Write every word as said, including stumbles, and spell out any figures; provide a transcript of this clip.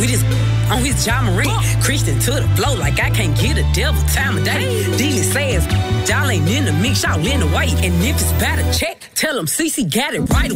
with his on his John Marie. Christian to the flow like I can't get a devil time of day. Dealing says, y'all ain't in the mix, y'all in the white. And if it's about a check, tell them C C got it right.